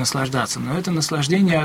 наслаждаться. Но это наслаждение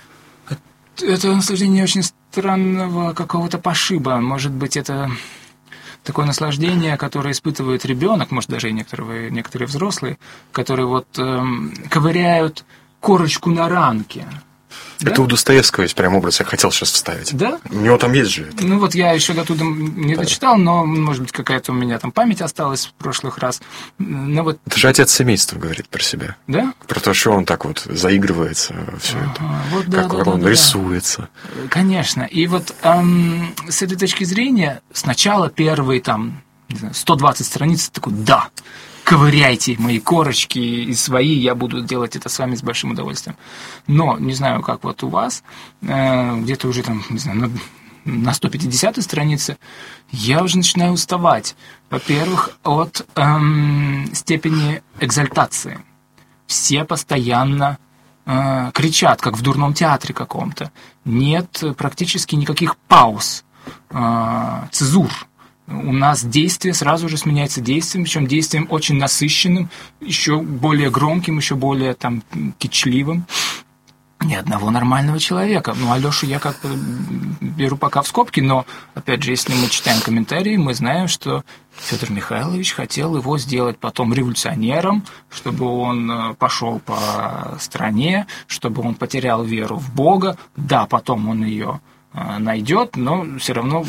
это наслаждение очень странного какого-то пошиба. Может быть, это такое наслаждение, которое испытывает ребенок, может, даже и некоторые взрослые, которые вот ковыряют корочку на ранке. Это да? У Достоевского есть прям образ, я хотел сейчас вставить. Да? У него там есть же это. Ну вот я еще оттуда не дочитал, но, может быть, какая-то у меня там память осталась в прошлых раз. Но вот... Это же отец семейства говорит про себя. Да? Про то, что он так вот заигрывается, все это. Вот да, как он рисуется. Конечно. И вот с этой точки зрения сначала первые там, не знаю, 120 страниц такой «да». Ковыряйте мои корочки и свои, я буду делать это с вами с большим удовольствием. Но, не знаю, как вот у вас, где-то уже там, не знаю, на 150-й странице я уже начинаю уставать. Во-первых, от степени экзальтации. Все постоянно кричат, как в дурном театре каком-то. Нет практически никаких пауз, цезур. У нас действие сразу же сменяется действием, причем действием очень насыщенным, еще более громким, еще более там кичливым. Ни одного нормального человека. Ну, Алешу я как бы беру пока в скобки, но, опять же, если мы читаем комментарии, мы знаем, что Федор Михайлович хотел его сделать потом революционером, чтобы он пошел по стране, чтобы он потерял веру в Бога. Да, потом он ее найдет, но все равно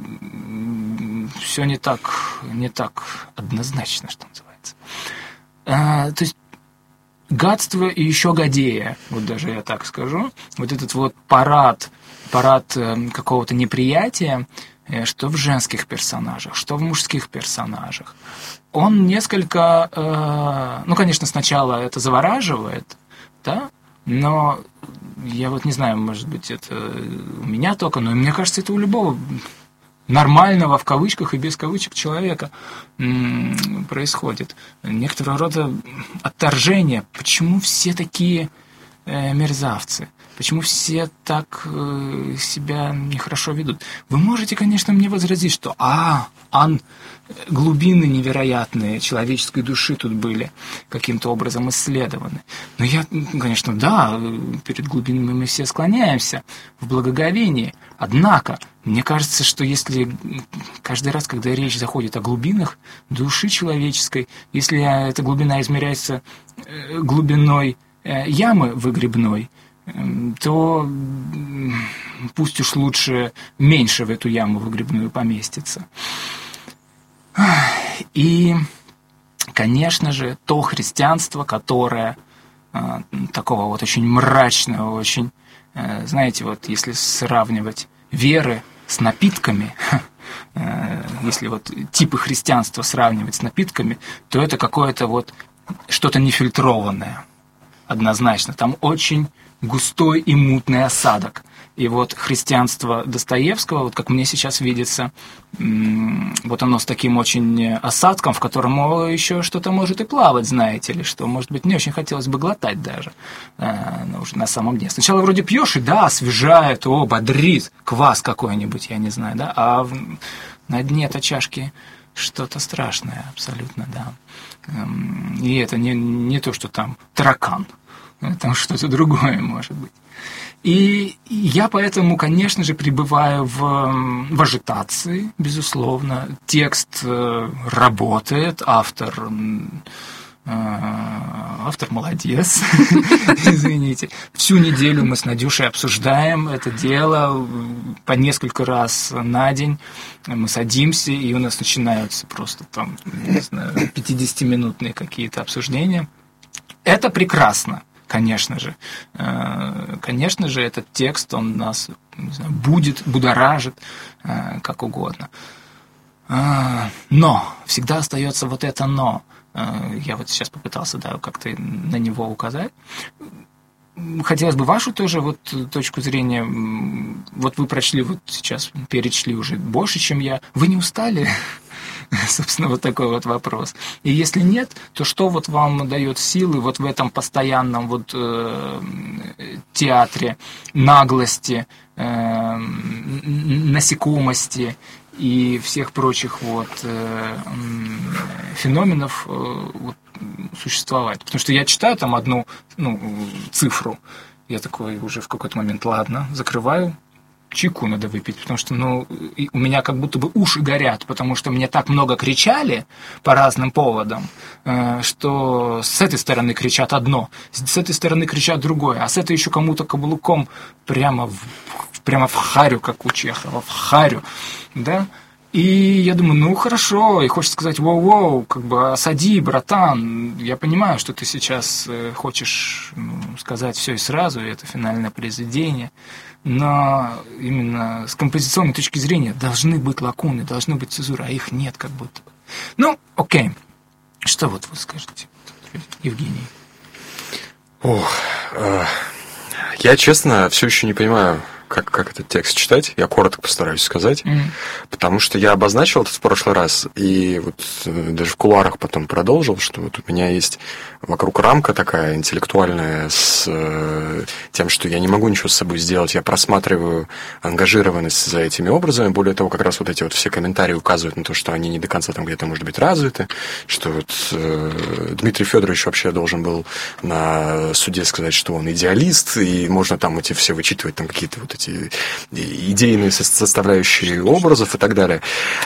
все не так однозначно, что называется. То есть гадство и еще гадея, вот даже я так скажу, вот этот вот парад какого-то неприятия, что в женских персонажах, что в мужских персонажах, он несколько, ну, конечно, сначала это завораживает, да, но я вот не знаю, может быть, это у меня только, но мне кажется, это у любого нормального, в кавычках и без кавычек, человека происходит. Некоторого рода отторжение. Почему все такие мерзавцы? Почему все так себя нехорошо ведут? Вы можете, конечно, мне возразить, что глубины невероятные человеческой души тут были каким-то образом исследованы. Но я, конечно, да, перед глубинами мы все склоняемся в благоговении. Однако, мне кажется, что если каждый раз, когда речь заходит о глубинах души человеческой, если эта глубина измеряется глубиной ямы выгребной, то пусть уж лучше меньше в эту яму выгребную поместится. И, конечно же, то христианство, которое такого вот очень мрачного, очень, знаете, вот если сравнивать веры с напитками, если вот типы христианства сравнивать с напитками, то это какое-то вот что-то нефильтрованное, однозначно. Там очень густой и мутный осадок. И вот христианство Достоевского, вот как мне сейчас видится, вот оно с таким очень осадком, в котором еще что-то может и плавать, знаете ли, что, может быть, не очень хотелось бы глотать даже, но уже на самом деле. Сначала вроде пьешь, и да, освежает, бодрит, квас какой-нибудь, я не знаю, да, а на дне-то чашки что-то страшное абсолютно, да. И это не то, что там таракан, там что-то другое может быть. И я поэтому, конечно же, пребываю в ажитации, безусловно. Текст работает, автор молодец, извините. Всю неделю мы с Надюшей обсуждаем это дело по несколько раз на день. Мы садимся, и у нас начинаются просто там, не знаю, 50-минутные какие-то обсуждения. Это прекрасно. Конечно же, этот текст, он нас, не знаю, будоражит, как угодно. Но всегда остается вот это «но». Я вот сейчас попытался, да, как-то на него указать. Хотелось бы вашу тоже вот точку зрения. Вот вы прочли, вот сейчас перечли уже больше, чем я. Вы не устали? Собственно, вот такой вот вопрос. И если нет, то что вот вам дает силы вот в этом постоянном вот театре наглости, насекомости и всех прочих вот феноменов, вот существовать. Потому что я читаю там одну цифру, я такой уже в какой-то момент, ладно, закрываю, чайку надо выпить, потому что, у меня как будто бы уши горят, потому что мне так много кричали по разным поводам, что с этой стороны кричат одно, с этой стороны кричат другое, а с этой еще кому-то каблуком прямо в харю, как у Чехова, в харю, да. И я думаю, хорошо, и хочется сказать, воу-воу, как бы осади, братан, я понимаю, что ты сейчас хочешь сказать все и сразу, и это финальное произведение, но именно с композиционной точки зрения должны быть лакуны, должны быть цензуры, а их нет как будто бы. Окей, что вот вы скажете, Евгений? Я, честно, все еще не понимаю, как этот текст читать. Я коротко постараюсь сказать. Потому что я обозначил это в прошлый раз, и вот даже в кулуарах потом продолжил, что вот у меня есть вокруг рамка такая интеллектуальная с тем, что я не могу ничего с собой сделать. Я просматриваю ангажированность за этими образами. Более того, как раз вот эти вот все комментарии указывают на то, что они не до конца там где-то, может быть, развиты, что вот Дмитрий Федорович вообще должен был на суде сказать, что он идеалист, и можно там эти все вычитывать там какие-то вот эти идейные составляющие образов и так далее.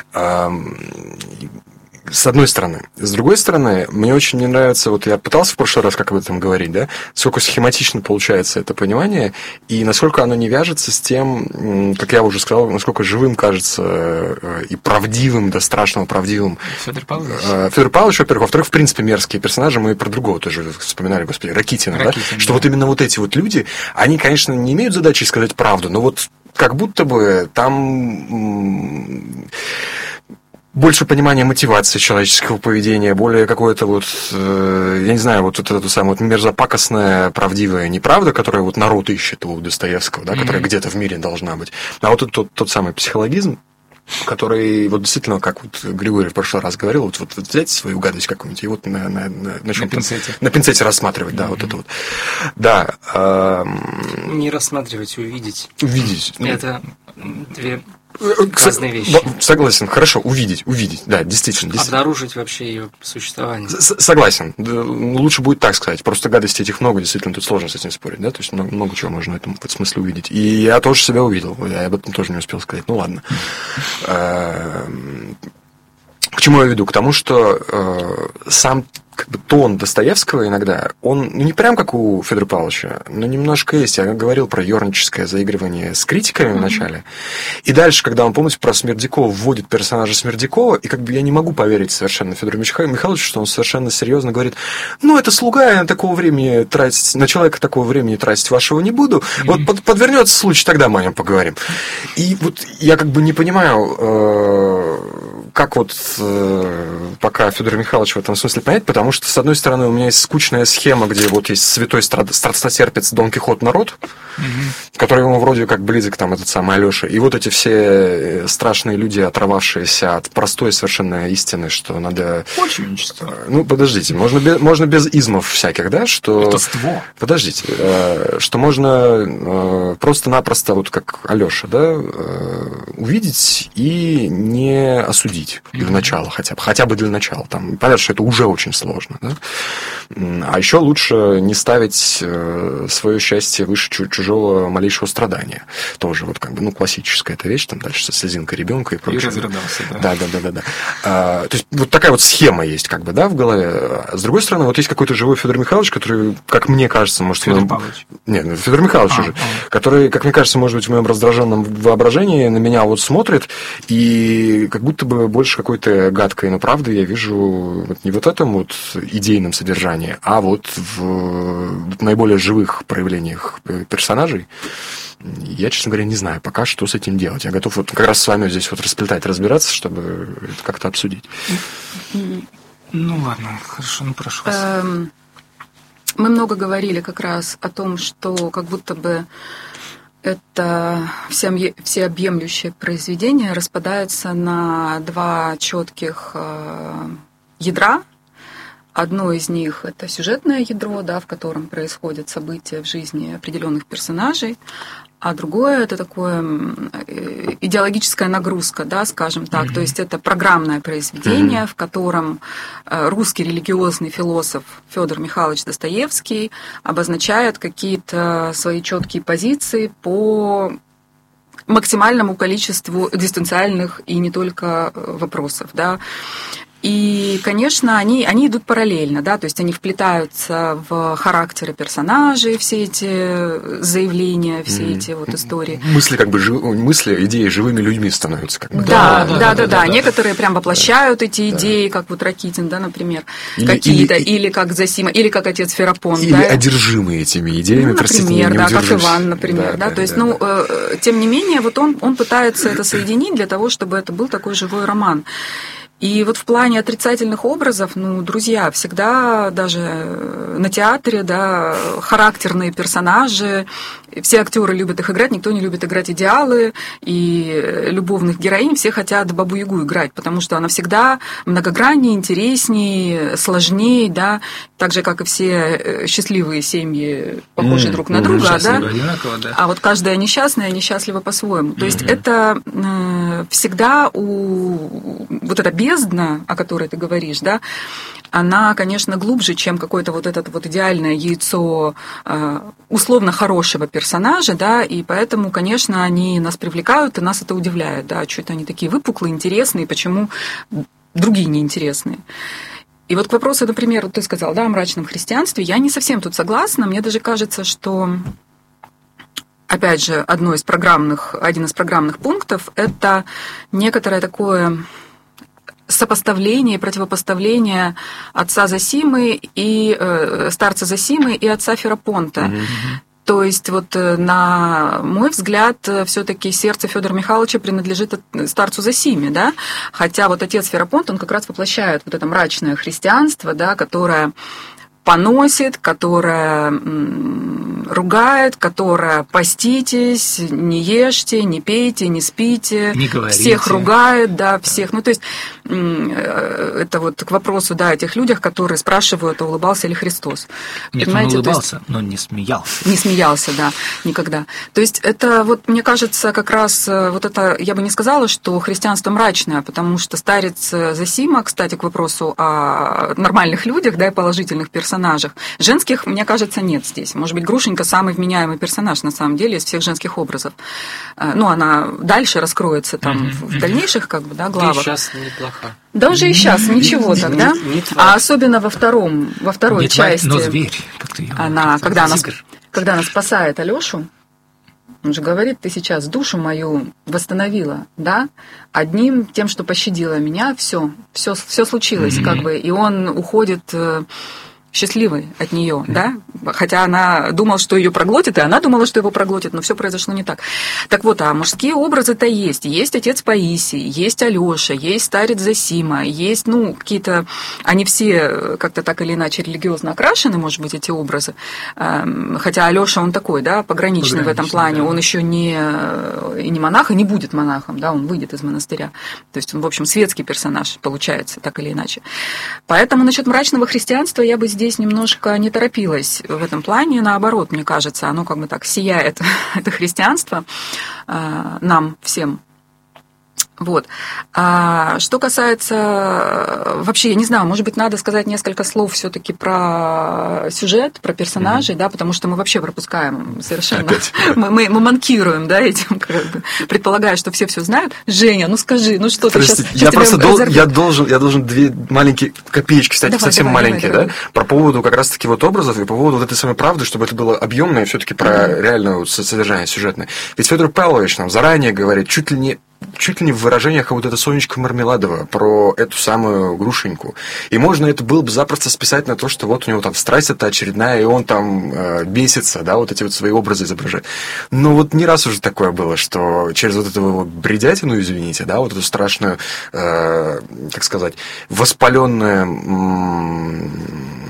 С одной стороны. С другой стороны, мне очень не нравится, вот я пытался в прошлый раз как об этом говорить, да, сколько схематично получается это понимание, и насколько оно не вяжется с тем, как я уже сказал, насколько живым кажется и правдивым, до страшного правдивым Федор Павлович. Федор Павлович, во-первых. Во-вторых, в принципе, мерзкие персонажи, мы и про другого тоже вспоминали, господи, Ракитина, да? Что вот именно вот эти вот люди, они, конечно, не имеют задачи сказать правду, но вот как будто бы там больше понимания мотивации человеческого поведения, более какое-то вот, я не знаю, вот это самое вот мерзопакостная правдивая неправда, которая вот народ ищет у Достоевского, да, которая где-то в мире должна быть. А вот тот самый психологизм, который вот действительно, как вот Григорий в прошлый раз говорил, вот взять свою гадость какую-нибудь и вот на пинцете рассматривать, да, вот это вот. Да. Не рассматривать, увидеть. Увидеть. Это две разные вещи. Согласен, хорошо, увидеть, да, действительно. Обнаружить вообще ее существование. Согласен, лучше будет так сказать, просто гадостей этих много, действительно, тут сложно с этим спорить, да, то есть много чего можно в этом смысле увидеть. И я тоже себя увидел, я об этом тоже не успел сказать, ну ладно. К чему я веду? К тому, что сам как бы тон Достоевского иногда, он не прям как у Федора Павловича, но немножко есть. Я говорил про ёрническое заигрывание с критиками в начале. И дальше, когда он, помните, про Смердякова вводит персонажа Смердякова, и как бы я не могу поверить совершенно Федору Михайловичу, что он совершенно серьезно говорит, это слуга, я на человека такого времени тратить вашего не буду. Вот подвернется случай, тогда мы о нем поговорим. И вот я как бы не понимаю, как вот пока Федор Михайлович в этом смысле понять, потому что, с одной стороны, у меня есть скучная схема, где вот есть святой страстотерпец Дон Кихот народ, который ему вроде как близок, там, этот самый Алеша, и вот эти все страшные люди, оторвавшиеся от простой совершенно истины, что надо... Почвенничество. Подождите, можно без измов всяких, да, что... Этоство. Подождите, что можно просто-напросто, вот как Алеша, да, увидеть и не осудить для начала, хотя бы для начала. Там, понятно, что это уже очень сложно, да? А еще лучше не ставить свое счастье выше чужого малейшего страдания. Тоже вот как бы, классическая эта вещь, там дальше со слезинкой ребенка и прочее. И разрыдался, да. Да. То есть вот такая вот схема есть, как бы, да, в голове. А с другой стороны, вот есть какой-то живой Федор Михайлович, который, как мне кажется, может... Федор Павлович. Нет, Федор Михайлович уже. Который, как мне кажется, может быть, в моем раздраженном воображении на меня вот смотрит, и как будто бы больше какой-то гадкой, но правды я вижу вот не вот в этом вот идейном содержании, а вот в наиболее живых проявлениях персонажей. Я, честно говоря, не знаю пока, что с этим делать. Я готов вот как раз с вами здесь вот расплетать, разбираться, чтобы это как-то обсудить. Ладно, хорошо, прошу вас. Мы много говорили как раз о том, что как будто бы это всеобъемлющее произведение распадается на два четких ядра. Одно из них – это сюжетное ядро, да, в котором происходят события в жизни определенных персонажей, а другое – это такое идеологическая нагрузка, да, скажем так. То есть это программное произведение, в котором русский религиозный философ Федор Михайлович Достоевский обозначает какие-то свои четкие позиции по максимальному количеству экзистенциальных и не только вопросов, да. И, конечно, они идут параллельно, да, то есть они вплетаются в характеры персонажей, все эти заявления, все эти вот истории. Мысли, мысли, идеи живыми людьми становятся, как бы. Да. Некоторые прям воплощают эти идеи, как вот Ракитин, да, например, какие-то, или как Зосима, или как отец Ферапонт. Или одержимые этими идеями, например, да, как Иван, например, да, то есть, тем не менее, вот он пытается это соединить для того, чтобы это был такой живой роман. И вот в плане отрицательных образов, друзья, всегда даже на театре, да, характерные персонажи, все актеры любят их играть, никто не любит играть идеалы, и любовных героинь все хотят Бабу-Ягу играть, потому что она всегда многограннее, интереснее, сложнее, да, так же, как и все счастливые семьи похожи друг на друга, да? Одинаково, да. А вот каждая несчастная несчастлива по-своему. То есть это всегда вот эта бездна, о которой ты говоришь, да, она, конечно, глубже, чем какое-то вот это вот идеальное яйцо условно хорошего персонажа, да, и поэтому, конечно, они нас привлекают, и нас это удивляет, да, что это они такие выпуклые, интересные, почему другие неинтересные. И вот к вопросу, например, вот ты сказал, да, о мрачном христианстве, я не совсем тут согласна, мне даже кажется, что, опять же, один из программных пунктов – это некоторое такое сопоставление, противопоставление отца Зосимы и старца Зосимы и отца Ферапонта. То есть, вот, на мой взгляд, все-таки сердце Федора Михайловича принадлежит старцу Зосиме, да? Хотя вот отец Ферапонт, он как раз воплощает вот это мрачное христианство, да, которое поносит, которая ругает, которая поститесь, не ешьте, не пейте, не спите, не говорите. Всех ругает, да, всех. Ну, то есть, это вот к вопросу, да, о тех людях, которые спрашивают, а улыбался ли Христос. Нет, понимаете? Он улыбался, но не смеялся. Не смеялся, да, никогда. То есть, это вот, мне кажется, как раз вот это, я бы не сказала, что христианство мрачное, потому что старец Зосима, кстати, к вопросу о нормальных людях, да, и положительных персонажах, женских, мне кажется, нет здесь. Может быть, Грушенька самый вменяемый персонаж, на самом деле, из всех женских образов. Ну, она дальше раскроется там в дальнейших, как бы, да, главах. Да и сейчас неплоха. Да уже и сейчас, ничего тогда. А особенно во второй части. Но зверь, как ты она, когда она спасает Алёшу, он же говорит, ты сейчас душу мою восстановила, да, одним тем, что пощадила меня, все случилось, как бы, и он уходит счастливой от нее, да, хотя она думала, что ее проглотит, и она думала, что его проглотит, но все произошло не так. Так вот, а мужские образы-то есть. Есть отец Паисий, есть Алёша, есть старец Зосима, есть, какие-то, они все как-то так или иначе религиозно окрашены, может быть, эти образы. Хотя Алёша, он такой, да, пограничный в этом плане, да. Он еще не монах, и не будет монахом, да, он выйдет из монастыря. То есть он, в общем, светский персонаж получается, так или иначе. Поэтому насчет мрачного христианства я бы здесь немножко не торопилась в этом плане, наоборот, мне кажется, оно как бы так сияет, это христианство, нам всем. Вот. А что касается, вообще, я не знаю, может быть, надо сказать несколько слов все-таки про сюжет, про персонажей, да, потому что мы вообще пропускаем совершенно, мы манкируем, да, этим, как бы, предполагая, что все знают. Женя, скажи, что ты сейчас... Я должен две маленькие копеечки, кстати, совсем маленькие, да, по поводу как раз-таки вот образов и по поводу вот этой самой правды, чтобы это было объемное, все-таки про реальное содержание сюжетное. Ведь Федор Павлович нам заранее говорит, чуть ли не в выражениях, как вот это Сонечка Мармеладова про эту самую Грушеньку. И можно это было бы запросто списать на то, что вот у него там страсть это очередная, и он там бесится, да, вот эти вот свои образы изображает. Но вот не раз уже такое было, что через вот эту вот бредятину, извините, да, вот эту страшную, как сказать, воспаленную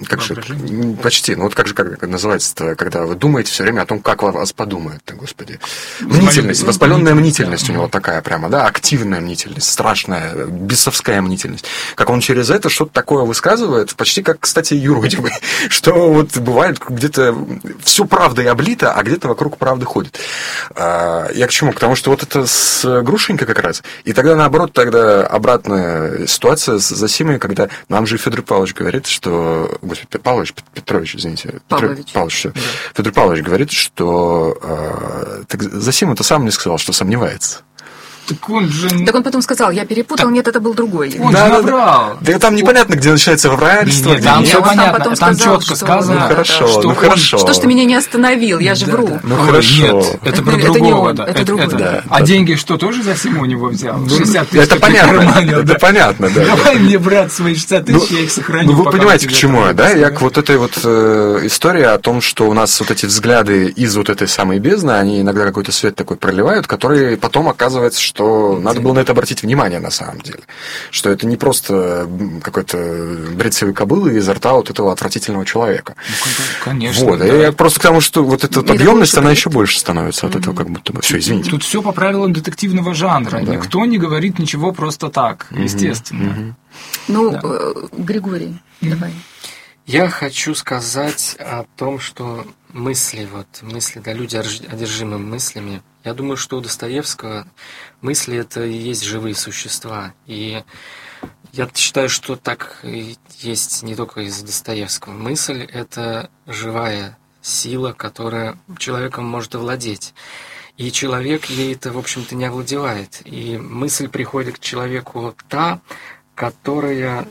как же, почти, ну вот как называется-то, когда вы думаете все время о том, как вас подумают-то, господи. Мнительность, воспаленная мнительность у него такая прямо, да, активная мнительность, страшная, бесовская мнительность. Как он через это что-то такое высказывает, почти как, кстати, юродивый, что вот бывает где-то все правдой облито, а где-то вокруг правды ходит. Я к чему? К тому, что вот это с Грушенько как раз, и тогда наоборот, тогда обратная ситуация с Зосимой, когда нам же Федор Павлович говорит, что... Господи, Петрович, извините. Павлович. Да. Федор Павлович говорит, что... Так Зосима-то сам мне сказал, что сомневается. Так он потом сказал, я перепутал, нет, это был другой. Он же наврал. Да там непонятно, где начинается вральство. Нет, там все понятно, потом там сказал, четко что... сказано. Хорошо. Что ж ты меня не остановил, я же вру. Ну хорошо. Нет, это про Это другого. не он, Да. это другой. Да. А деньги что, тоже Зосима у него взял? 60 тысяч. Это понятно, это понятно, да. Давай мне, брат, свои 60 тысяч, я их сохраню. Ну, вы понимаете, к чему я, да? Я к вот этой вот истории о том, что у нас вот эти взгляды из вот этой самой бездны, они иногда какой-то свет такой проливают, который потом оказывается, что надо было на это обратить внимание на самом деле. Что это не просто какой-то бред сивой кобылы изо рта вот этого отвратительного человека. Ну, конечно. Вот. Да. Я просто к тому, что вот эта объемность, она еще больше становится от этого, как будто бы. Все, извините. Тут все по правилам детективного жанра. Да. Никто не говорит ничего просто так, естественно. Ну, Григорий, давай. Я хочу сказать о том, что мысли, да, люди одержимы мыслями. Я думаю, что у Достоевского мысли – это и есть живые существа. И я считаю, что так и есть не только из Достоевского. Мысль – это живая сила, которая человеком может овладеть. И человек ей-то, в общем-то, не овладевает. И мысль приходит к человеку та, которая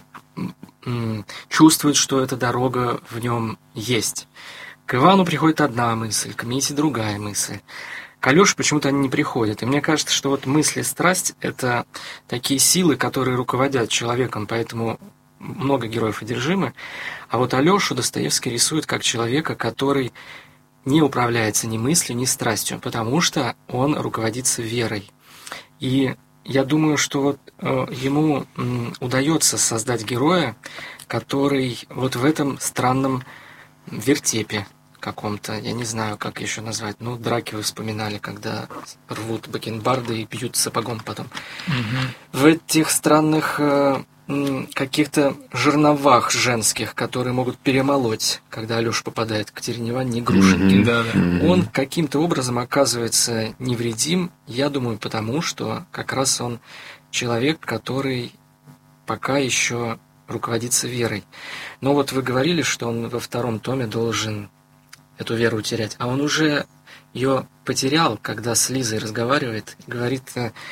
чувствует, что эта дорога в нем есть. К Ивану приходит одна мысль, к Мите другая мысль. К Алёше почему-то они не приходят. И мне кажется, что вот мысль и страсть – это такие силы, которые руководят человеком, поэтому много героев одержимы. А вот Алёшу Достоевский рисует как человека, который не управляется ни мыслью, ни страстью, потому что он руководится верой. И я думаю, что вот ему удается создать героя, который вот в этом странном вертепе каком-то, я не знаю, как еще назвать, ну, драки вы вспоминали, когда рвут бакенбарды и бьют сапогом потом. В этих странных каких-то жерновах женских, которые могут перемолоть, когда Алёша попадает к Катерине Ивановне и Грушеньке. Он каким-то образом оказывается невредим, я думаю, потому что как раз он человек, который пока еще руководится верой. Но вот вы говорили, что он во втором томе должен эту веру утерять, а он уже ее потерял, когда с Лизой разговаривает, и говорит,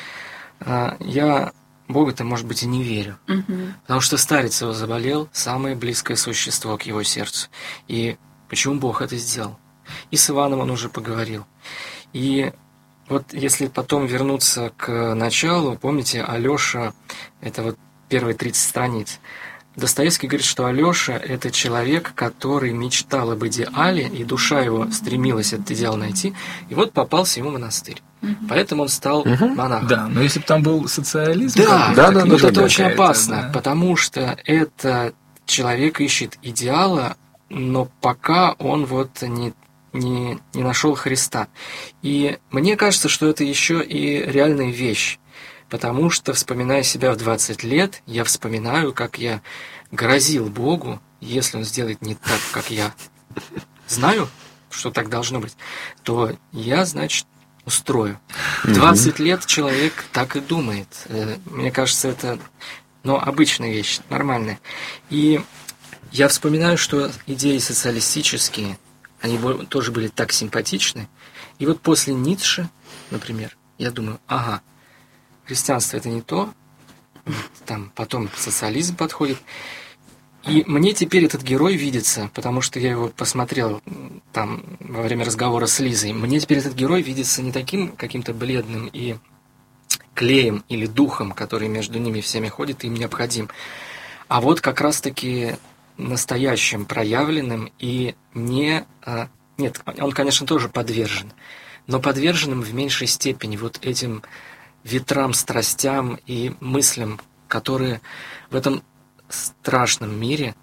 я Бога-то, может быть, и не верю. Потому что старец его заболел, самое близкое существо к его сердцу. И почему Бог это сделал? И с Иваном он уже поговорил. И вот если потом вернуться к началу, помните, Алёша, это вот первые 30 страниц, Достоевский говорит, что Алёша – это человек, который мечтал об идеале, и душа его стремилась этот идеал найти, и вот попался ему монастырь. Поэтому он стал монахом. Да, но если бы там был социализм... Да, вот это очень опасно, потому что это человек ищет идеала, но пока он вот не нашел Христа. И мне кажется, что это еще и реальная вещь. Потому что, вспоминая себя в 20 лет, я вспоминаю, как я грозил Богу, если он сделает не так, как я знаю, что так должно быть, то я, значит, устрою. В 20 лет человек так и думает. Мне кажется, это обычная вещь, нормальная. И я вспоминаю, что идеи социалистические, они тоже были так симпатичны. И вот после Ницше, например, я думаю, христианство это не то, там потом социализм подходит. И мне теперь этот герой видится, потому что я его посмотрел там во время разговора с Лизой. Мне теперь этот герой видится не таким каким-то бледным и клеем или духом, который между ними всеми ходит и им необходим, а вот как раз-таки настоящим, проявленным и не... Нет, он, конечно, тоже подвержен, но подверженным в меньшей степени вот этим ветрам, страстям и мыслям, которые в этом страшном мире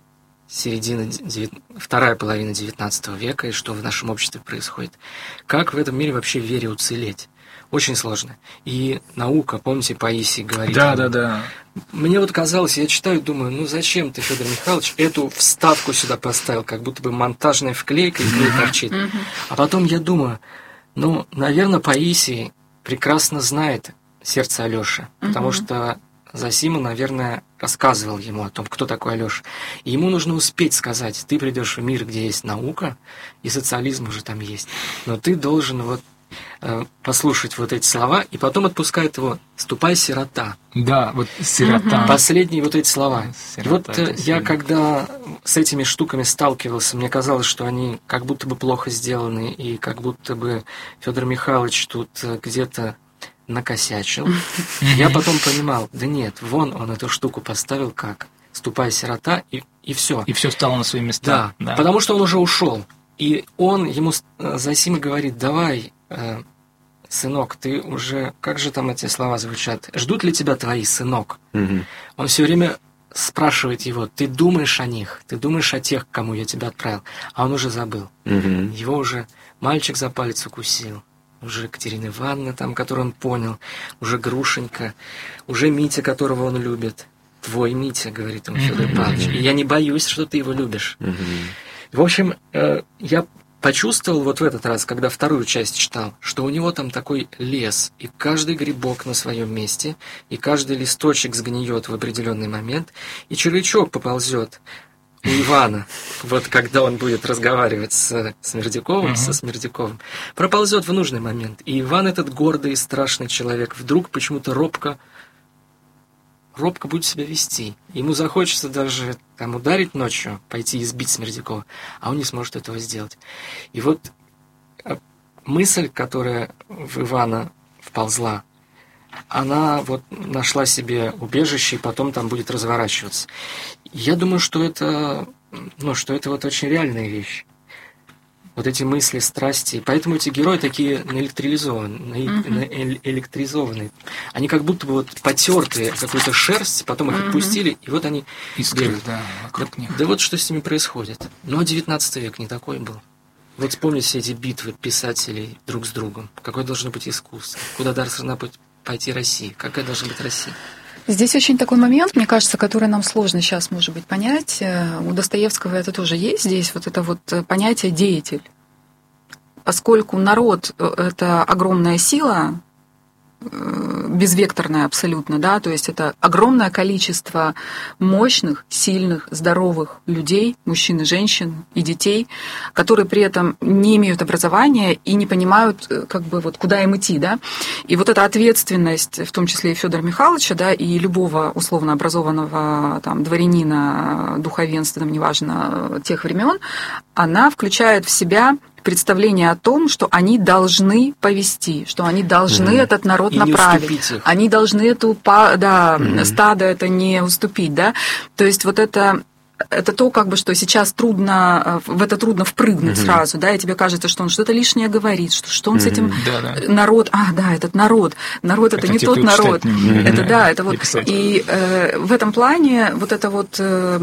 вторая половина XIX века, и что в нашем обществе происходит. Как в этом мире вообще вере уцелеть? Очень сложно. И наука, помните, Паисий говорит. Да. Мне вот казалось, я читаю, думаю, ну зачем ты, Федор Михайлович, эту вставку сюда поставил, как будто бы монтажная вклейка из нее торчит. А потом я думаю, ну, наверное, Паисий прекрасно знает сердце Алёши, потому что Зосима, наверное, рассказывал ему о том, кто такой Алёша. И ему нужно успеть сказать, ты придешь в мир, где есть наука, и социализм уже там есть. Но ты должен вот послушать вот эти слова, и потом отпускает его «ступай, сирота». Да, вот сирота. Последние вот эти слова. Сирота, и вот я, когда с этими штуками сталкивался, мне казалось, что они как будто бы плохо сделаны, и как будто бы Федор Михайлович тут где-то накосячил. Я потом понимал, да нет, вон он эту штуку поставил как «ступай, сирота», и все. И все стало на свои места. Да, потому что он уже ушел. И он ему, Зосима, говорит, давай, сынок, ты уже, как же там эти слова звучат? Ждут ли тебя твои, сынок? Он все время спрашивает его, ты думаешь о них? Ты думаешь о тех, к кому я тебя отправил? А он уже забыл. Его уже мальчик за палец укусил. Уже Екатерина Ивановна, там, которую он понял. Уже Грушенька. Уже Митя, которого он любит. Твой Митя, говорит ему Федор Павлович. И я не боюсь, что ты его любишь. В общем, я почувствовал вот в этот раз, когда вторую часть читал, что у него там такой лес, и каждый грибок на своем месте, и каждый листочек сгниет в определенный момент, и червячок поползет у Ивана, вот когда он будет разговаривать с Смердяковым, со Смердяковым, проползет в нужный момент. И Иван, этот гордый и страшный человек, вдруг почему-то робко будет себя вести. Ему захочется даже там ударить ночью, пойти избить Смердякова, а он не сможет этого сделать. И вот мысль, которая в Ивана вползла, она вот нашла себе убежище и потом там будет разворачиваться. Я думаю, что это вот очень реальная вещь. Вот эти мысли, страсти. И поэтому эти герои такие наэлектризованные. Они как будто бы вот потертые какую-то шерсть, потом их отпустили, и вот они бегают, вокруг них. Да вот что с ними происходит. Но 19 век не такой был. Вот вспомните эти битвы писателей друг с другом. Какое должно быть искусство? Куда должна пойти Россия? Какая должна быть Россия? Здесь очень такой момент, мне кажется, который нам сложно сейчас, может быть, понять. У Достоевского это тоже есть здесь, вот это вот понятие «деятель». Поскольку народ – это огромная сила, безвекторная абсолютно, да, то есть это огромное количество мощных, сильных, здоровых людей, мужчин и женщин, и детей, которые при этом не имеют образования и не понимают, как бы, вот, куда им идти, да. И вот эта ответственность, в том числе и Федора Михайловича, да, и любого условно образованного там дворянина, духовенства, там, неважно, тех времен, она включает в себя представление о том, что они должны повести, что они должны этот народ и направить, они должны эту стадо это не уступить, да, то есть вот это то, как бы, что сейчас трудно впрыгнуть сразу, да, и тебе кажется, что он что-то лишнее говорит, что он с этим народ, этот народ это не тот народ, это вот, и в этом плане вот это вот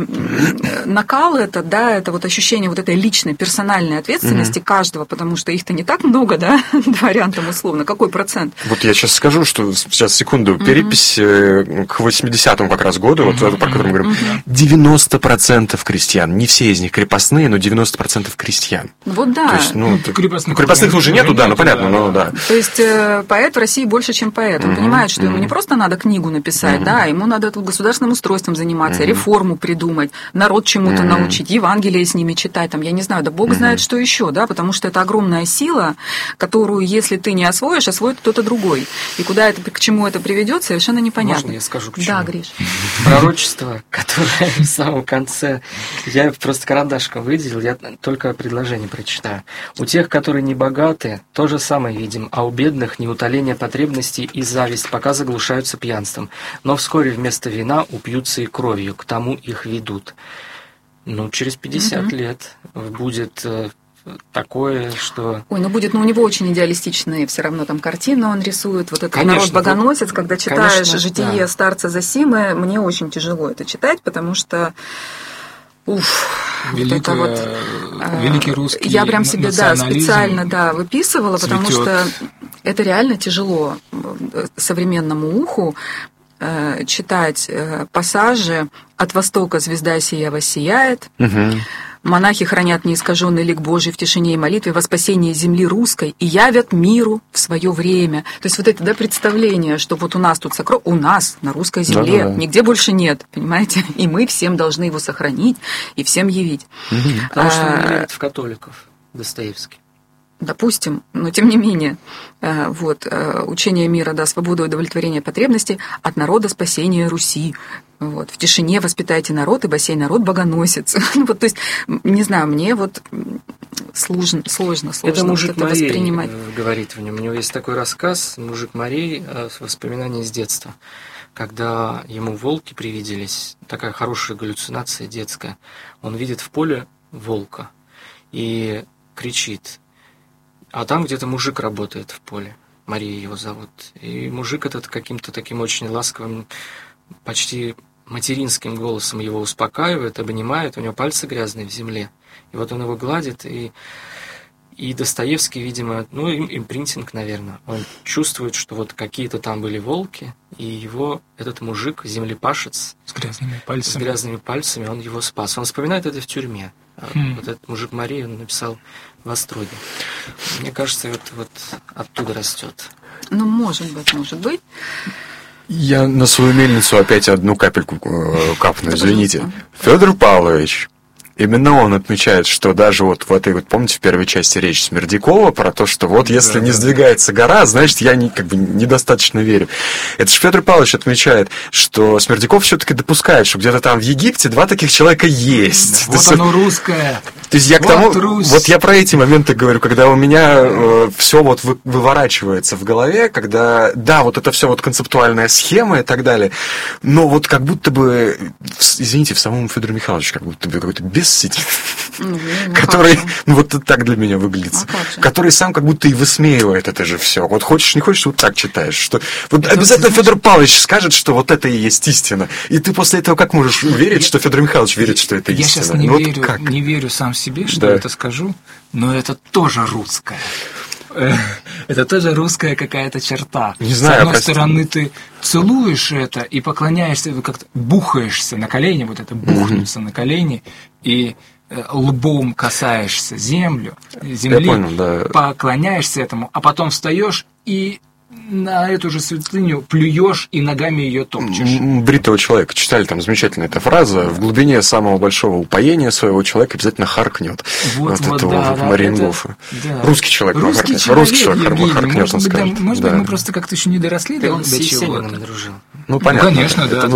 накал это вот ощущение вот этой личной, персональной ответственности каждого, потому что их-то не так много, да, дворян там условно, какой процент? Вот я сейчас скажу, что сейчас, секунду, перепись к 80-му как раз году, вот про который мы говорим, 90% крестьян, не все из них крепостные, но 90% крестьян. Вот да. То есть, крепостных уже нету, да, ну понятно, но да. То есть поэт в России больше, чем поэт. Он понимает, что ему не просто надо книгу написать, да, ему надо государственным устройством заниматься, реформу придумать, народ чему-то научить, Евангелие с ними читать, там, я не знаю, да бог знает, что еще, да, потому что это огромная сила, которую, если ты не освоишь, освоит кто-то другой. И к чему это приведет, совершенно непонятно. Можно я скажу, к чему? Да, Гриш. Пророчество, которое в самом конце, я просто карандашком выделил, я только предложение прочитаю. У тех, которые не богаты, то же самое видим, а у бедных неутоление потребностей и зависть пока заглушаются пьянством, но вскоре вместо вина упьются и кровью, к тому их ведут. Ну, через 50 лет будет такое, что... Ой, у него очень идеалистичные все равно там картины он рисует, вот этот народ-богоносец, когда читаешь «Житие старца Зосимы», мне очень тяжело это читать, потому что Великий русский я прям себе, национализм специально, выписывала, цветет. потому что это реально тяжело современному уху читать пассажи «От востока звезда сия воссияет», «Монахи хранят неискаженный лик Божий в тишине и молитве во спасение земли русской и явят миру в свое время». То есть вот это представление, что вот у нас тут у нас на русской земле нигде больше нет, понимаете? И мы всем должны его сохранить и всем явить. Потому что он не верит в католиков, Достоевский. Допустим, но тем не менее, учение мира, свободу и удовлетворение потребностей от народа спасения Руси. В тишине воспитайте народ, ибо сей народ богоносец. То есть, не знаю, мне сложно это мужик это Марей воспринимать. Говорит в нем. У него есть такой рассказ «Мужик Марей», воспоминания из детства, когда ему волки привиделись, такая хорошая галлюцинация детская. Он видит в поле волка и кричит. А там где-то мужик работает в поле, Мария его зовут. И мужик этот каким-то таким очень ласковым, почти материнским голосом его успокаивает, обнимает, у него пальцы грязные в земле. И вот он его гладит, и Достоевский, видимо, импринтинг, наверное, он чувствует, что вот какие-то там были волки, и его, этот мужик, землепашец, с грязными пальцами, он его спас. Он вспоминает это в тюрьме. Вот этот мужик Мария, он написал в Остроге. Мне кажется, вот оттуда растет. Может быть. Я на свою мельницу опять одну капельку капну, извините. Федор Павлович, именно он отмечает, что даже в этой, помните, в первой части речь Смердякова про то, что если не сдвигается гора, значит, я недостаточно верю. Это же Федор Павлович отмечает, что Смердяков все-таки допускает, что где-то там в Египте два таких человека есть. Вот оно русское. То есть я к тому, я про эти моменты говорю, когда у меня все выворачивается в голове, когда, это все концептуальная схема и так далее, но как будто бы, извините, в самом Федоре Михайловиче как будто бы какой-то бес сидит, который, так для меня выглядит, который сам как будто и высмеивает это же все. Хочешь, не хочешь, так читаешь, что обязательно Федор Павлович скажет, что это и есть истина. И ты после этого как можешь верить, что Федор Михайлович верит, что это истина? Я сейчас не верю сам себе, что это скажу, но это тоже русское. Это тоже русская какая-то черта. Не знаю, с одной стороны, ты целуешь это и поклоняешься, как-то бухаешься на колени, бухнуться на колени, и лбом касаешься земли, поклоняешься этому, а потом встаешь и на эту же святыню плюешь и ногами ее топчешь. Бритого человека. Читали там замечательная эта фраза: в глубине самого большого упоения своего человек обязательно харкнет. Мариенгофа. Русский человек харкнет, он скажет. Может быть, мы просто как-то еще не доросли до чего-то. Дружил. Понятно. Конечно, да.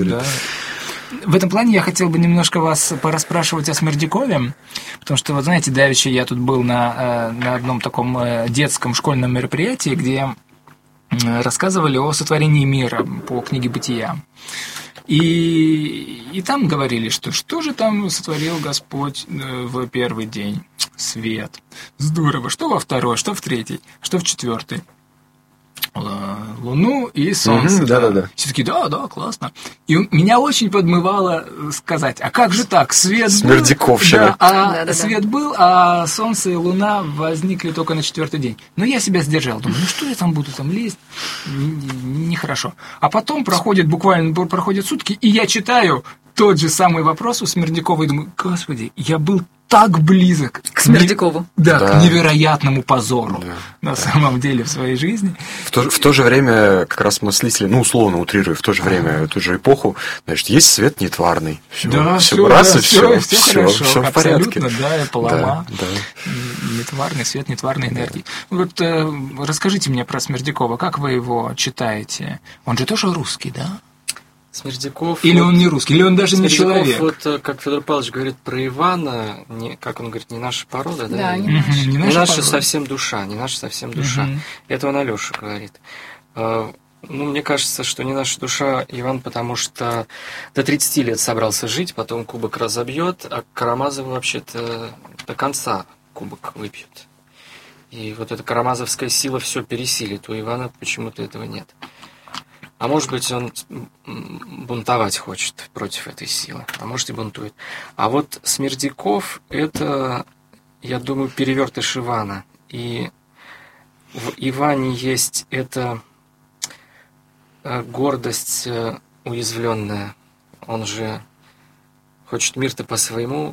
В этом плане я хотел бы немножко вас порасспрашивать о Смердякове, потому что, знаете, давеча я тут был на одном таком детском школьном мероприятии, где рассказывали о сотворении мира по книге «Бытия». И там говорили, что же там сотворил Господь в первый день? Свет. Здорово. Что во второй, что в третий, что в четвертый? Луну и Солнце. Все таки да, классно. И меня очень подмывало сказать: а как же так? Свет Смердяковщина. был, свет был, а Солнце и Луна возникли только на четвертый день. Но я себя сдержал. Думаю, что я там буду лезть? Нехорошо. А потом проходят сутки, и я читаю тот же самый вопрос у Смердякова и думаю: Господи, я был так близок к Смердякову. К невероятному позору на самом деле в своей жизни. В то же время как раз мыслители, условно утрирую, в то же время, ту же эпоху, значит, есть свет нетварный. Все хорошо, в порядке. Абсолютно, полома. Нетварный свет, нетварной энергии. Расскажите мне про Смердякова, как вы его читаете? Он же тоже русский, да? Смердяков... Или он не русский, или он даже не человек. Как Федор Павлович говорит про Ивана, как он говорит, не наша порода, да? Да, не наша совсем душа, не наша совсем душа. Это он Алёша говорит. Мне кажется, что не наша душа Иван, потому что до 30 лет собрался жить, потом кубок разобьет, а Карамазовы вообще-то до конца кубок выпьют. И эта карамазовская сила все пересилит. У Ивана почему-то этого нет. А может быть, он бунтовать хочет против этой силы, а может и бунтует. А вот Смердяков – это, я думаю, перевертыш Ивана. И в Иване есть эта гордость уязвленная. Он же хочет мир-то по своему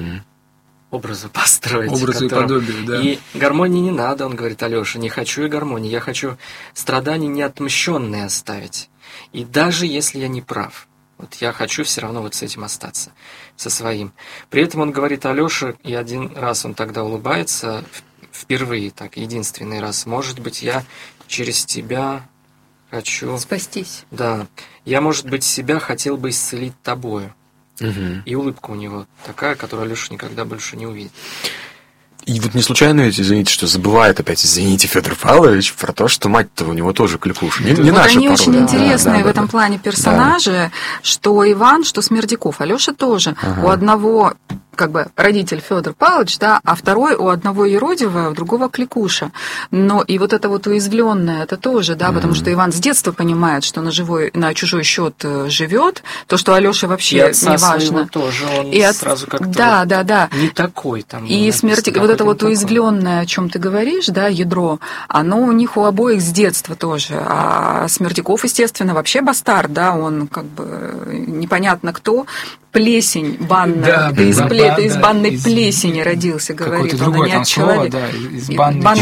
образу построить. Образу и подобию, да. И гармонии не надо, он говорит Алёше, не хочу я гармонии, я хочу страдания неотмщенные оставить. И даже если я не прав, вот я хочу все равно вот с этим остаться, со своим. При этом он говорит Алёше, и один раз он тогда улыбается, впервые так, единственный раз, может быть, я через тебя хочу... Спастись. Да. Я, может быть, себя хотел бы исцелить тобою. И улыбка у него такая, которую Алёша никогда больше не увидит. И вот не случайно, ведь, извините, что забывает опять, извините, Федор Павлович, про то, что мать-то у него тоже кликуша. Не вот наша они порода. очень интересные в этом плане персонажи, что Иван, что Смердяков. Алёша тоже. У одного как бы родитель Федор Павлович, да, а второй у одного Еродива, у другого Кликуша. Но и вот это вот уязвленное, это тоже, да, потому что Иван с детства понимает, что на чужой счет живет, то, что Алёше вообще не важно. Тоже он и сразу как-то да. не такой там. И смерть, вот это вот уязвленное, о чем ты говоришь, да, ядро, оно у них у обоих с детства тоже. А Смердяков, естественно, вообще бастард, да, он как бы непонятно кто, плесень банная, да, из банной плесени родился, говорит. Какое-то другое там слово, да, из банной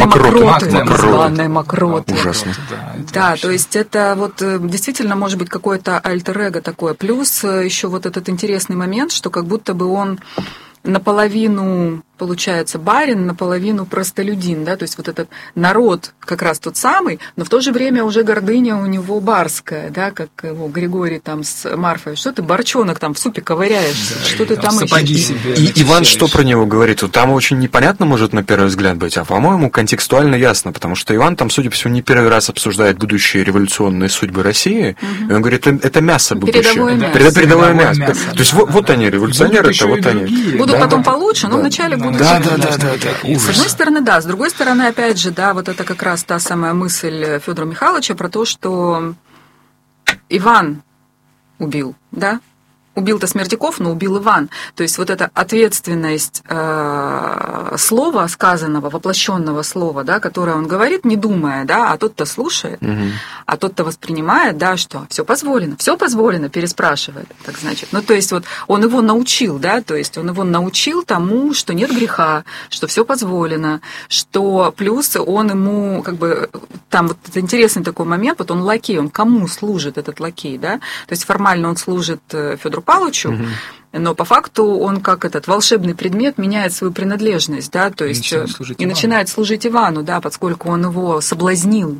мокроты. Ужасно. Да, то есть это вот действительно может быть какое-то альтер-эго такое. Плюс еще вот этот интересный момент, что как будто бы он наполовину, получается, барин, наполовину простолюдин, да, то есть вот этот народ как раз тот самый, но в то же время уже гордыня у него барская, да, как его Григорий там с Марфой, что ты, барчонок, там в супе ковыряешься, да, что ты там ищешь? И Иван что про него говорит? Вот там очень непонятно может на первый взгляд быть, а, по-моему, контекстуально ясно, потому что Иван там, судя по всему, не первый раз обсуждает будущие революционные судьбы России, и он говорит, это мясо будущее. Передовое мясо. То есть вот они, революционеры, это вот они. Будут потом получше, но вначале будут... Да. С одной стороны, да. С другой стороны, опять же, да, вот это как раз та самая мысль Федора Михайловича про то, что Иван убил, да? Убил-то Смердяков, но убил Иван. То есть вот эта ответственность слова сказанного, воплощенного слова, да, которое он говорит, не думая, да, а тот-то слушает, а тот-то воспринимает, да, что все позволено, переспрашивает. Так значит, ну то есть вот он его научил, да, то есть он его научил тому, что нет греха, что все позволено, что плюс он ему как бы там вот это интересный такой момент, вот он лакей, он кому служит этот лакей, да, то есть формально он служит Федору Павловичу, но по факту он как этот волшебный предмет меняет свою принадлежность, да, то есть и начинает служить Ивану, да, поскольку он его соблазнил,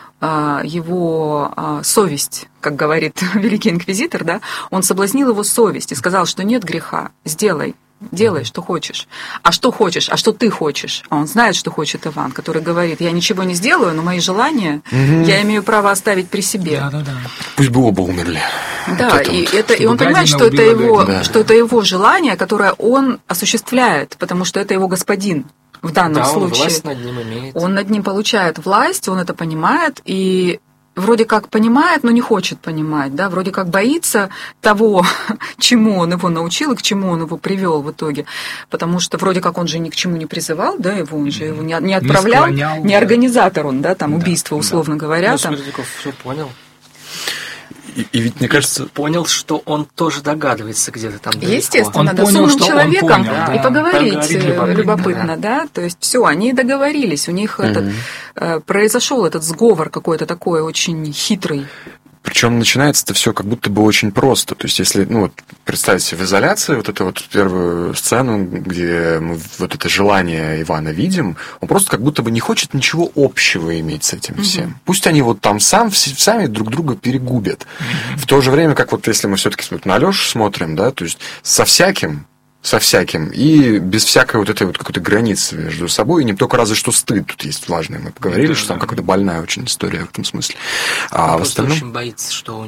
его совесть, как говорит великий инквизитор, да, он соблазнил его совесть и сказал, что нет греха, делай, что хочешь. А что хочешь? А что ты хочешь? А он знает, что хочет Иван, который говорит, я ничего не сделаю, но мои желания я имею право оставить при себе. Да. Пусть бы оба умерли. Да, вот и он понимает, что это его желание, которое он осуществляет, потому что это его господин. В данном случае. Он власть над ним имеет. Он над ним получает власть, он это понимает, и вроде как понимает, но не хочет понимать, да, вроде как боится того, чему он его научил и к чему он его привел в итоге, потому что вроде как он же ни к чему не призывал, да, он же его не отправлял, не организатор он, да, там убийства, условно говоря. Но Смердяков все понял. И ведь, мне кажется... Понял, что он тоже догадывается где-то там далеко. Естественно, он надо с понял, умным что человеком понял, и поговорить любопытно, да. То есть все, они договорились, у них произошел этот сговор какой-то такой очень хитрый. Причем начинается-то все как будто бы очень просто. То есть, если, ну, вот, представить себе в изоляции вот эту вот первую сцену, где мы вот это желание Ивана видим, он просто как будто бы не хочет ничего общего иметь с этим всем. Пусть они вот там сами друг друга перегубят. В то же время, как вот если мы все-таки на Алёшу смотрим, да, то есть со всяким и без всякой вот этой вот какой-то границы между собой, и не только разве что стыд тут есть важный. Мы поговорили, что там какая-то больная очень история в этом смысле. А он в остальном... очень боится, что у него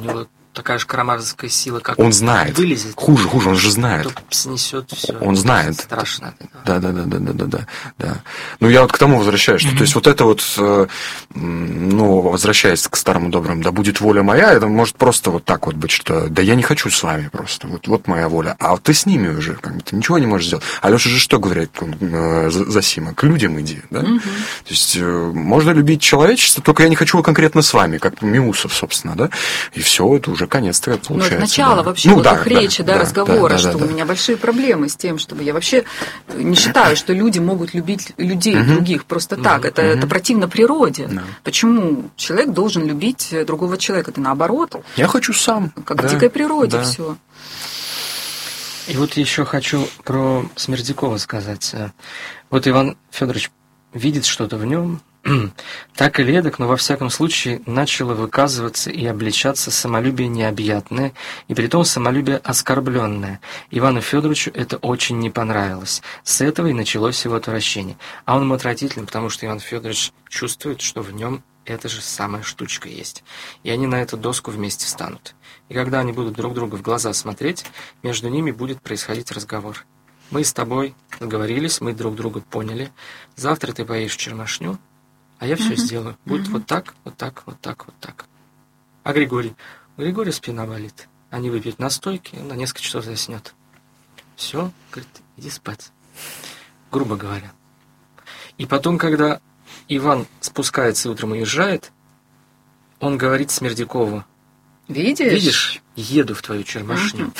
такая же карамазовская сила, как Он знает. вылезет. Хуже, он же знает. То снесет все. Он знает. Страшно. Да. Ну, я вот к тому возвращаюсь, что, то есть, вот это вот, ну, возвращаясь к старому доброму, да будет воля моя, это может просто вот так вот быть, что, да я не хочу с вами просто, вот моя воля, а вот ты с ними уже, как бы, ты ничего не можешь сделать. Алеша же что говорит за Сима? К людям иди, да? То есть, можно любить человечество, только я не хочу конкретно с вами, как Миусов, собственно, да? И все, это уже конец-то получается. Ну, это начало вообще ну, вот да, их речи, разговора, что да. у меня большие проблемы с тем, чтобы я вообще не считаю, что люди могут любить людей других просто так. Это противно природе. Почему человек должен любить другого человека? Это наоборот. Я хочу сам. Как в дикой природе все. И вот еще хочу про Смердякова сказать. Вот Иван Федорович видит что-то в нем, так или эдак, но во всяком случае начало выказываться и обличаться самолюбие необъятное, и притом самолюбие оскорбленное. Ивану Федоровичу это очень не понравилось. С этого и началось его отвращение. А он ему отвратителен, потому что Иван Федорович чувствует, что в нем эта же самая штучка есть. И они на эту доску вместе встанут. И когда они будут друг другу в глаза смотреть, между ними будет происходить разговор. Мы с тобой договорились, мы друг друга поняли. Завтра ты поедешь в Чермашню, а я все сделаю. Будет вот так, вот так, вот так, вот так. А Григорий? У Григория спина болит. Они выпьют настойки, он на несколько часов заснет. Все, говорит, иди спать. Грубо говоря. И потом, когда Иван спускается и утром уезжает, он говорит Смердякову: видишь, еду в твою Чермашню.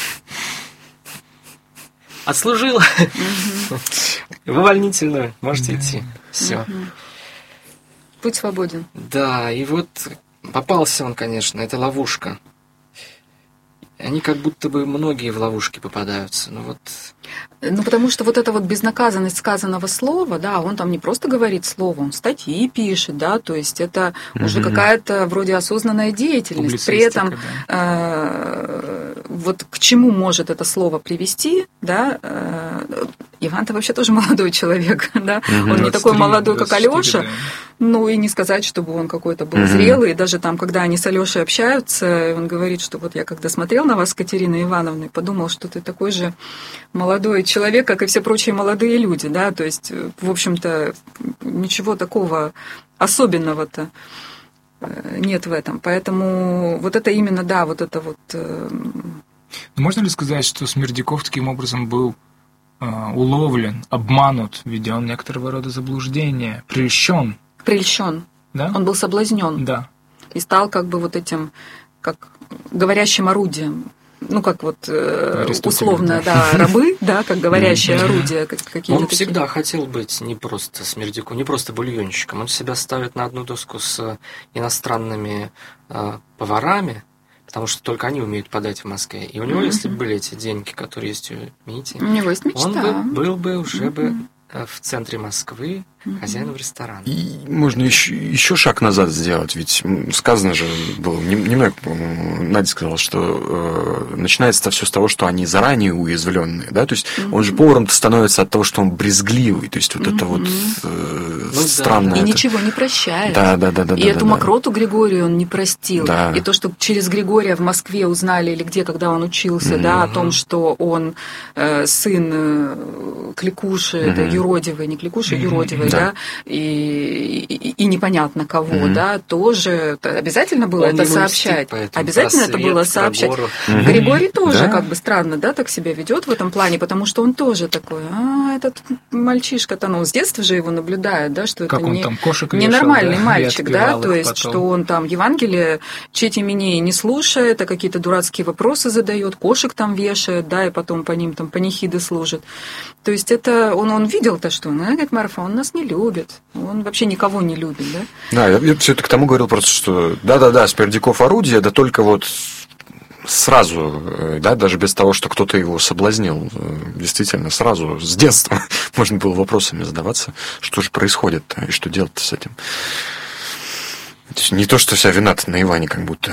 Отслужила. В увольнительную. Можете идти. Все. Путь свободен. Да, и вот попался он, конечно, это ловушка. Они как будто бы многие в ловушки попадаются. Ну, потому что вот эта вот безнаказанность сказанного слова, да, он там не просто говорит слово, он статьи пишет, да, то есть это уже какая-то вроде осознанная деятельность. При этом вот к чему может это слово привести, да, Иван-то вообще тоже молодой человек, да, он не такой молодой, как Алёша, ну и не сказать, чтобы он какой-то был зрелый, даже там, когда они с Алёшей общаются, он говорит, что вот я когда смотрел на вас с Катериной Ивановной, подумал, что ты такой же молодой человек, как и все прочие молодые люди, да, то есть, в общем-то, ничего такого особенного-то нет в этом, поэтому вот это именно, да, вот это вот... Можно ли сказать, что Смердяков таким образом был уловлен, обманут, введен некоторого рода заблуждение, прельщен? Прельщен. Да? Он был соблазнен. Да. И стал как бы вот этим, как говорящим орудием. Ну, как вот условно, да, рабы, да, как говорящее орудие. Он всегда хотел быть не просто Смердяком, не просто бульонщиком. Он себя ставит на одну доску с иностранными поварами, потому что только они умеют подать в Москве. И у него, если бы были эти деньги, которые есть у Мити, у него есть мечта. Он был бы уже бы в центре Москвы хозяином ресторана. И можно еще шаг назад сделать, ведь сказано же было, немного, Надя сказала, что начинается все с того, что они заранее уязвленные, да, то есть он же поваром-то становится от того, что он брезгливый, то есть вот это вот странное. И ничего не прощает. Да. И эту мокроту Григорию он не простил. Да. И то, что через Григория в Москве узнали, или где, когда он учился, да, о том, что он сын Кликуши, это юродивый, не Кликуши, юродивый, да, и непонятно кого, да, тоже обязательно было это сообщать. Обязательно это было сообщать. Григорий тоже как бы странно, да, так себя ведет в этом плане, потому что он тоже такой, этот мальчишка-то, ну, с детства же его наблюдает, да, что как это вешал, ненормальный да, мальчик, да, то есть, потом. что он там Евангелие четиминей не слушает, а какие-то дурацкие вопросы задает, кошек там вешает, да, и потом по ним там панихиды служит. То есть это он видел-то, что, говорит, Марфа, он нас не любит. Он вообще никого не любит, да? Да, я все это к тому говорил просто, что да, Смердяков орудие, да только вот сразу, да, даже без того, что кто-то его соблазнил, действительно, сразу, с детства можно было вопросами задаваться, что же происходит, и что делать-то с этим. То есть не то, что вся вина-то на Иване как будто...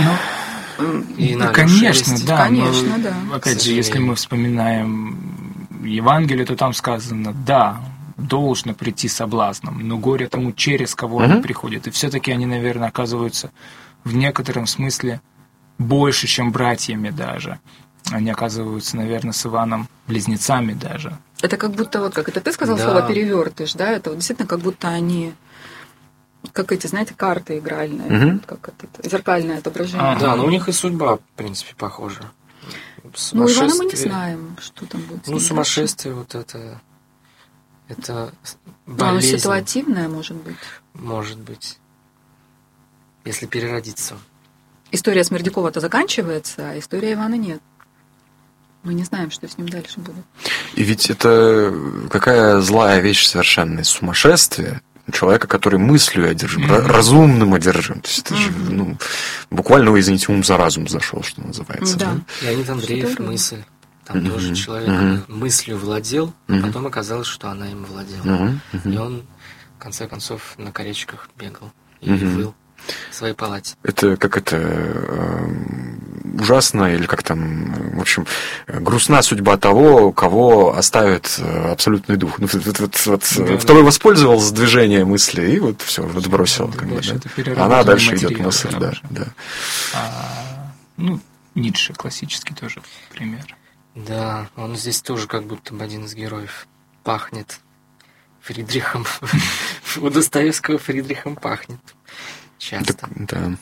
Конечно, да. Конечно, да. Опять же, если мы вспоминаем Евангелие, то там сказано, да, должно прийти соблазном, но горе тому, через кого они приходят. И все-таки они, наверное, оказываются в некотором смысле больше, чем братьями даже. Они оказываются, наверное, с Иваном близнецами даже. Это как будто, вот как это ты сказал, Да. слово перевертыш, да? Это вот действительно как будто они, как эти, знаете, карты игральные, Мгм. вот как это, зеркальное отображение. Ага. Да, но у них и судьба, в принципе, похожа. Ну, Ивана мы не Сумасшествие. знаем, что там будет. с Ну, ним сумасшествие вот это дальше. Ну, болезнь, ситуативное, может быть. может быть, если переродиться. История Смердякова-то заканчивается, а история Ивана нет. Мы не знаем, что с ним дальше будет. И ведь это какая злая вещь совершенно, сумасшествие человека, который мыслью одержим, разумным одержим. То есть это же, ну, буквально, вы извините, ум за разум зашел, что называется. Да. Леонид Андреев, Здорово. мысль. Там тоже человек мыслью владел, а потом оказалось, что она им владела. И он, в конце концов, на колечках бегал и выл в своей палате. Это как это ужасно, или как там, в общем, грустна судьба того, кого оставит абсолютный дух. Ну, второй воспользовался движением мысли и вот все, отбросил. Как бы, Дальше да. это переработанный Она дальше идет материал, мысль, да, уже. да. Ну, Ницше классический тоже пример. Да, он здесь тоже как будто бы один из героев. Пахнет Фридрихом. У Достоевского Фридрихом пахнет. Часто. Да.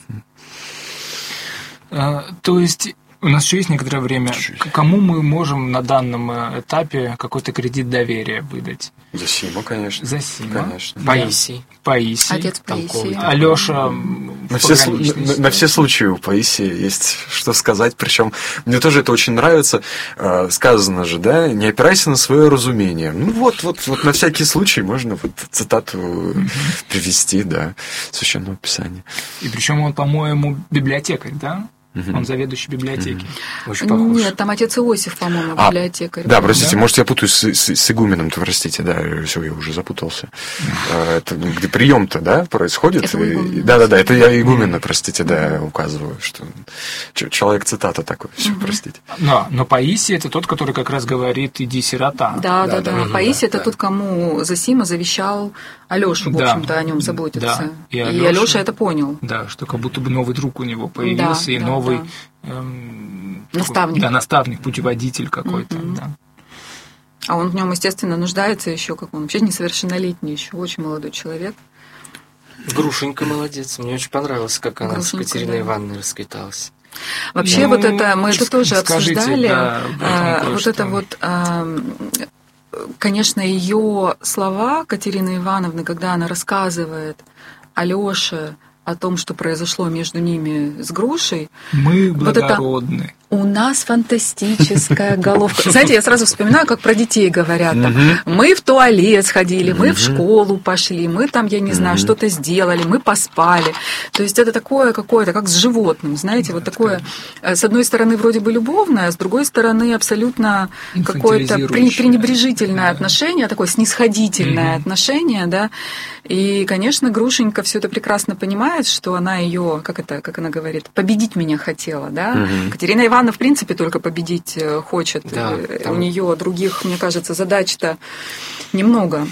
То есть у нас еще есть некоторое время. Чуть-чуть. Кому мы можем на данном этапе какой-то кредит доверия выдать? Зосима, конечно. Зосима. Конечно. Паисий. Паисий. Отец Паисий. Алеша. На все случаи у Паисия есть что сказать, причем мне тоже это очень нравится. Сказано же, да, не опирайся на свое разумение. Ну вот на всякий случай можно вот цитату привести, да, Священного Писания. И причем он, по-моему, библиотекарь, да? Он заведующий библиотеки. Очень похож. Нет, там отец Иосиф, по-моему, библиотекарь. Да, простите, Да? может, я путаюсь с игуменом-то, простите, да, все, я уже запутался. Это где прием-то, да, происходит? Это у игумена. Да, это я игумена, простите, да, указываю, что человек цитата такой, все, простите. Но Паисий — это тот, который как раз говорит «иди, сирота». Да. Паисий это да. тот, кому Зосима завещал Алешу, в Да. общем-то, о нем заботиться. Да. И И Алеша это понял. Да, что как будто бы новый друг у него появился, и Да, новый Наставник. Да, наставник, путеводитель какой-то. Да. А он в нем, естественно, нуждается еще, как он вообще несовершеннолетний еще, очень молодой человек. Грушенька молодец. Мне очень понравилось, как она с Грушенька, Катериной да. Ивановной расквиталась. Вообще, Ну, вот это мы это тоже скажите, обсуждали. да, об этом Вот кое-что. это вот, конечно, ее слова Катерины Ивановны, когда она рассказывает Алёше о том, что произошло между ними с Грушей. Мы Вот это- благородны. У нас фантастическая головка. Знаете, я сразу вспоминаю, как про детей говорят. Там, мы в туалет сходили, мы в школу пошли, мы там, я не знаю, что-то сделали, мы поспали. То есть это такое какое-то, как с животным, знаете, вот такое, с одной стороны, вроде бы любовное, а с другой стороны, абсолютно какое-то Инфантилизирующее. пренебрежительное Да. отношение, такое снисходительное отношение, да. И, конечно, Грушенька все это прекрасно понимает, что она ее, как она говорит, победить меня хотела, да. Катерина Ивановна, в принципе, только победить хочет. Да, там- У нее других, мне кажется, задач-то немного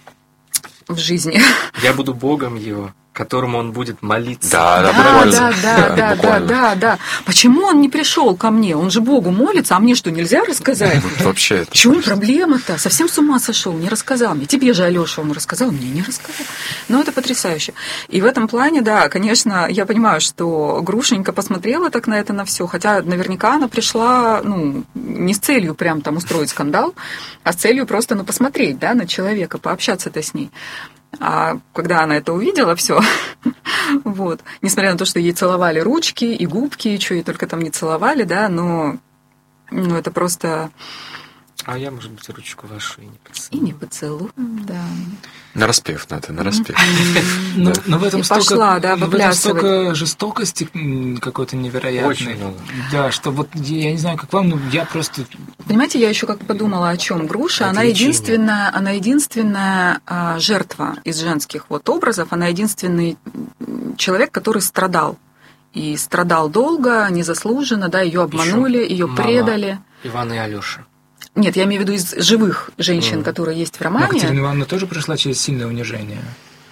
в жизни. Я буду богом его, которому он будет молиться. Да, буквально. Да. Почему он не пришел ко мне? Он же Богу молится, а мне что, нельзя рассказать? Вот вообще это. В чем проблема-то? Совсем с ума сошел, не рассказал мне. Тебе же, Алёша, он рассказал, мне не рассказал. Но это потрясающе. И в этом плане, да, конечно, я понимаю, что Грушенька посмотрела так на это, на все, хотя наверняка она пришла, не с целью прям там устроить скандал, а с целью просто, посмотреть, да, на человека, пообщаться-то с ней. А когда она это увидела, все, вот, несмотря на то, что ей целовали ручки и губки, и что ей только там не целовали, да, но это просто... А я, может быть, ручку вашу и не И поцелую. не поцелуем, да. Нараспев надо, нараспев. Но в этом И пошла, да, в этом выплясывать. столько жестокости какой-то невероятной. Очень много. Да, что вот я не знаю, как вам, но я просто... Понимаете, я еще как подумала, о чем Груша. Она единственная жертва из женских вот образов, она единственный человек, который страдал. И страдал долго, незаслуженно, да, ее обманули, ее мама предали. Ивана и Алёши. Нет, я имею в виду из живых женщин, которые есть в Но романе. Катерина Ивановна тоже прошла через сильное унижение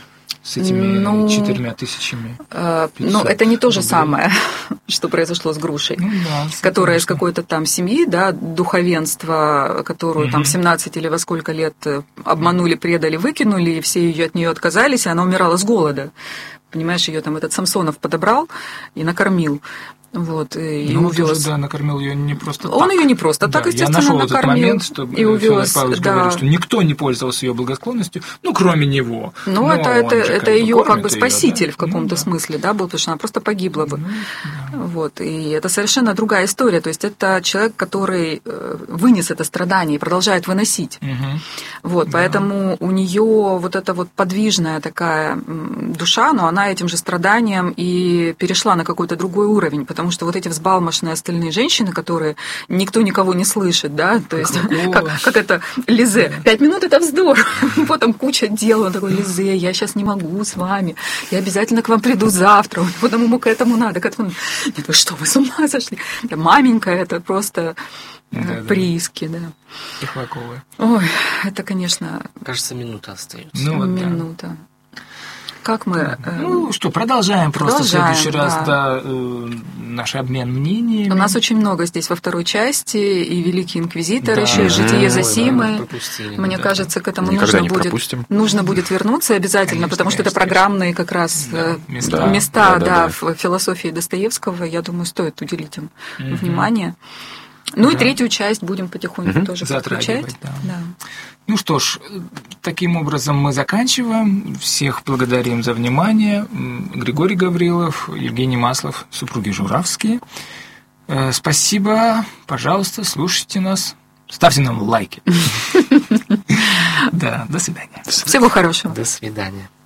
с этими 4 тысячами? Это не то же самое, что произошло с грушей, которая из какой-то там семьи, да, духовенства, которую там в 17 или во сколько лет обманули, предали, выкинули, и все ее от нее отказались, и она умирала с голода. Понимаешь, ее там этот Самсонов подобрал и накормил. Вот, и увез. Накормил ее не просто так. Он ее не просто так, естественно, я нашел накормил. Этот момент, что и увез. Павлович говорил, что никто не пользовался ее благосклонностью, кроме него. Это ее как бы спаситель в каком-то смысле, да, был, потому что она просто погибла бы. Вот, и это совершенно другая история. То есть это человек, который вынес это страдание и продолжает выносить. Вот, поэтому у нее вот эта вот подвижная такая душа, но она этим же страданием и перешла на какой-то другой уровень. Потому что вот эти взбалмошные остальные женщины, которые никто никого не слышит, да, то есть как это Лизе, 5 минут это вздор, потом куча дел, он такой: Лизе, я сейчас не могу с вами, я обязательно к вам приду завтра, потом ему к этому надо, нет, вы что, вы с ума сошли? Маменька, это просто прииски, да. Пихлаковые. Ой, это, конечно... Кажется, минута остается. Минута. Как мы... продолжаем просто в следующий раз наш обмен мнениями. У нас очень много здесь во второй части, и Великий Инквизитор, еще и Житие Зосимы. Мне кажется, к этому нужно будет вернуться обязательно, потому что это программные как раз места в философии Достоевского. Я думаю, стоит уделить им внимание. И третью часть будем потихоньку тоже подключать. Да. Ну что ж, таким образом мы заканчиваем. Всех благодарим за внимание. Григорий Гаврилов, Евгений Маслов, супруги Журавские. Спасибо. Пожалуйста, слушайте нас. Ставьте нам лайки. Да, до свидания. Всего хорошего. До свидания.